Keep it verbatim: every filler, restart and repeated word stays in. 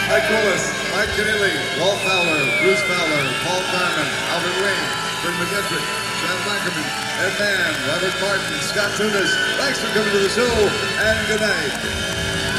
Mike Willis, Mike Keneally, Walt Fowler, Bruce Fowler, Paul Diamond, Alvin Wayne, Fred McGettrick, Sam Ackerman, Ed Mann, Robert Martin, Scott Tunis. Thanks for coming to the show, and good night.